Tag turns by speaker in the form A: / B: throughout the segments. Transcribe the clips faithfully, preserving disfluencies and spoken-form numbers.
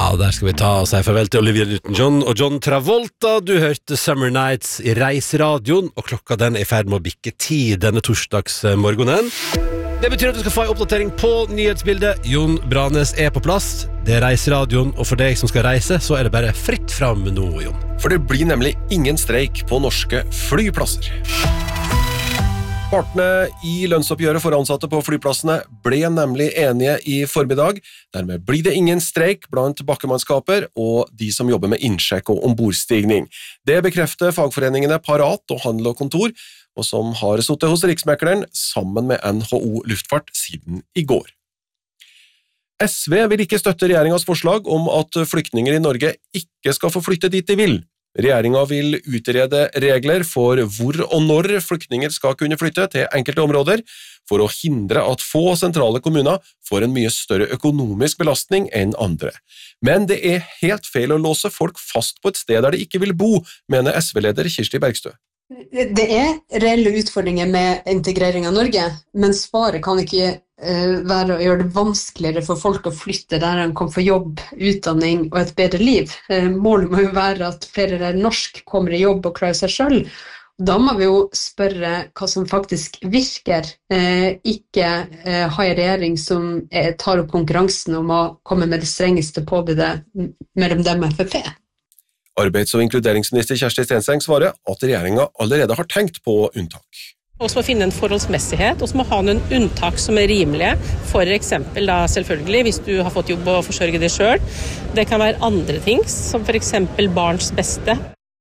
A: Ja, der skal vi ta og si farvel til Olivia Newton-John og John Travolta. Du hørte Summer Nights i Reiseradioen, og klokka den er i ferd med å bikke ti denne torsdagsmorgenen. Det betyr at du skal få en oppdatering på nyhetsbildet. Jon Branes er på plass. Det er Reiseradioen, og for deg som skal reise, så er det bare fritt fram nå, Jon.
B: For det blir nemlig ingen streik på norske flyplasser. Partene i lønnsoppgjøret for ansatte på flyplassene ble nemlig enige i formiddag. Dermed blir det ingen streik blant bakkemannskaper og de som jobber med innsjekk og ombordstigning. Det bekrefter fagforeningene Parat og Handel og Kontor, og som har sittet hos Riksmekleren sammen med N H O Luftfart siden i går. S V vil ikke støtte regjeringens forslag om at flyktninger i Norge ikke skal få flytte dit de vil. Regjeringen vil utrede regler for hvor og når flyktninger skal kunne flytte til enkelte områder, for å hindre at få sentrale kommuner får en mye større økonomisk belastning enn andre. Men det er helt feil å låse folk fast på et sted der de ikke vil bo, mener S V-leder Kirsti Bergstø.
C: Det er reelle utfordringer med integrering av Norge, men svaret kan ikke uh, være å gjøre det vanskeligere for folk å flytte der de kan få jobb, utdanning og et bedre liv. Uh, målet må jo være at flere der norsk kommer i jobb og klarer seg selv. Da må vi jo spørre hva som faktisk virker, uh, ikke uh, ha en regjering som uh, tar opp konkurransen om å komme med det strengeste påbudet mellom dem og F F.
B: Arbeids- og inkluderingsminister Kjersti Stenseng svarer at regjeringen allerede har tenkt på unntak.
D: Og så må finne en forholdsmessighet, og så må ha noen unntak som er rimelige. For eksempel da selvfølgelig, hvis du har fått jobb og forsørge deg selv. Det kan være andre ting, som for eksempel barns beste.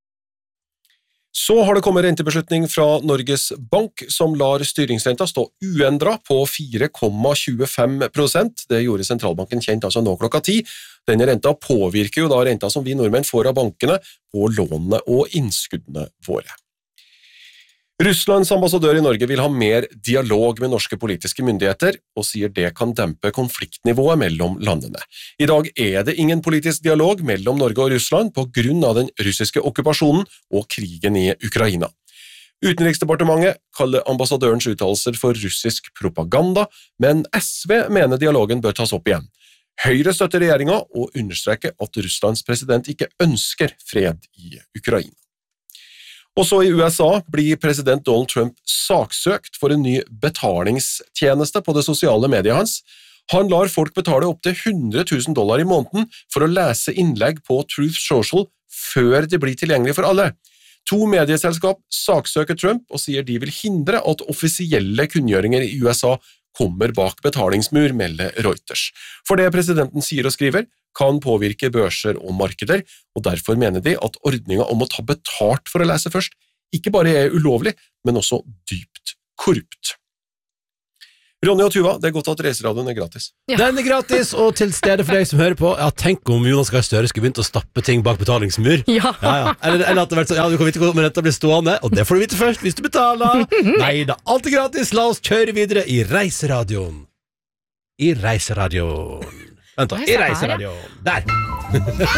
B: Så har det kommet rentebeslutning fra Norges Bank, som lar styringsrenta stå uendret på fire komma tjuefem prosent. Det gjorde sentralbanken kjent altså nå klokka ti. Denne renta påvirker jo da renta som vi nordmenn får av bankene på lånene og innskuddene våre. Russlands ambassadør i Norge vil ha mer dialog med norske politiske myndigheter, og sier det kan dempe konfliktnivået mellom landene. I dag er det ingen politisk dialog mellom Norge og Russland på grunn av den russiske okkupasjonen og krigen i Ukraina. Utenriksdepartementet kaller ambassadørens uttalelser for russisk propaganda, men S V mener dialogen bør tas opp igjen. Høyre støtter regjeringen og understreker at Russlands president ikke ønsker fred i Ukraina. Også i U S A blir president Donald Trump saksøkt for en ny betalingstjeneste på det sosiale mediet hans. Han lar folk betale opp til hundre tusen dollar i måneden for å lese innlegg på Truth Social før det blir tilgjengelig for alle. To medieselskap saksøker Trump og sier de vil hindre at offisielle kunngjøringer i U S A kommer bak betalingsmur, melder Reuters. For det presidenten sier og skriver, kan påvirke børser og markeder, og derfor mener de at ordningen om å ta betalt for å lese først ikke bare er ulovlig, men også dypt korrupt. Ronny og Tuva, det er godt at Reiseradioen er gratis.
A: Ja. Den er gratis, og til stede for deg som hører på. Ja, tenk om Jonas Gahr Støre skulle begynt å stappe ting bak betalingsmur. Ja. Ja, ja. Eller, eller at det vært sånn, ja, du kan vite hvordan renta blir stående, og det får du vite først hvis du betaler. Neida, alt er gratis. La oss kjøre videre i Reiseradioen. I Reiseradioen. Vent da, i Reiseradioen. Der.